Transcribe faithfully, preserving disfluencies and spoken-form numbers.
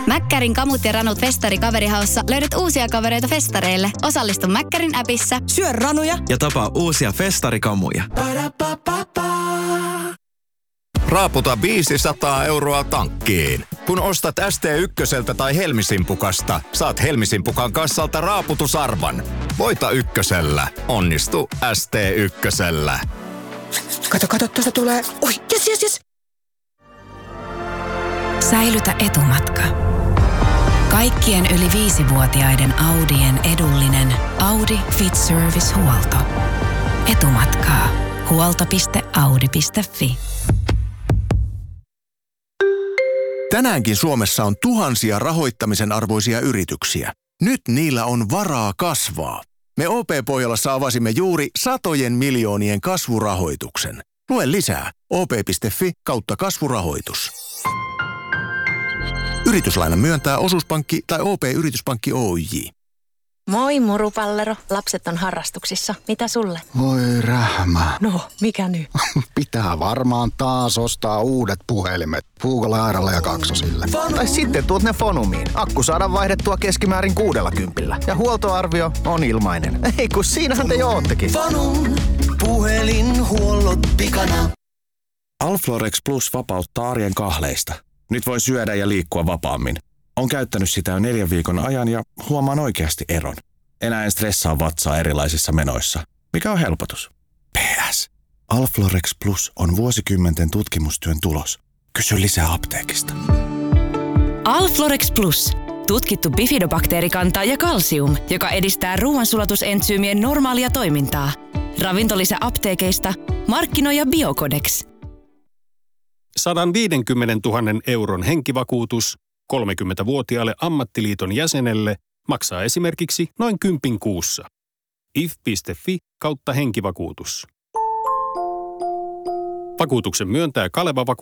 Mäkkärin kamut ja ranut festari kaverihaussa löydät uusia kavereita festareille. Osallistu Mäkkärin appissa. Syö ranuja ja tapaa uusia festarikamuja. Raaputa viisisataa euroa tankkiin. Kun ostat S T ykköseltä tai Helmisimpukasta, saat Helmisimpukan kassalta raaputusarvan. Voita ykkösellä. Onnistu S T ykkösellä. Kato, kato, tuosta tulee. Oi, jes, jes, jes. Säilytä etumatka. Kaikkien yli viisivuotiaiden Audien edullinen Audi Fit Service-huolto. Etumatkaa. huolto piste audi piste fi. Tänäänkin Suomessa on tuhansia rahoittamisen arvoisia yrityksiä. Nyt niillä on varaa kasvaa. Me O P-Pohjolassa avasimme juuri satojen miljoonien kasvurahoituksen. Lue lisää o p piste fi kautta kasvurahoitus. Yrityslainan myöntää osuuspankki tai O P-yrityspankki Oyj. Moi murupallero, lapset on harrastuksissa. Mitä sulle? Voi rähmä. No, mikä nyt? Pitää varmaan taas ostaa uudet puhelimet. Puukolla, Airalla ja Kaksosille. Tai sitten tuut ne Fonumiin. Akku saadaan vaihdettua keskimäärin kuudella kympillä. Ja huoltoarvio on ilmainen. Ei kun siinähän te jo oottekin. Fonum, puhelinhuollot pikana. Alflorex Plus vapauttaa arjen kahleista. Nyt voi syödä ja liikkua vapaammin. Olen käyttänyt sitä jo neljän viikon ajan ja huomaan oikeasti eron. Enää en stressaa vatsaa erilaisissa menoissa, mikä on helpotus. P S. Alflorex Plus on vuosikymmenten tutkimustyön tulos. Kysy lisää apteekista. Alflorex Plus. Tutkittu bifidobakteerikanta ja kalsium, joka edistää ruoansulatusentsyymien normaalia toimintaa. Ravintolisä apteekeista. Markkinoija Biocodex. sata viisikymmentätuhatta euron henkivakuutus kolmekymmentävuotiaalle ammattiliiton jäsenelle maksaa esimerkiksi noin kympin kuussa. if piste fi kautta henkivakuutus. Vakuutuksen myöntää Kaleva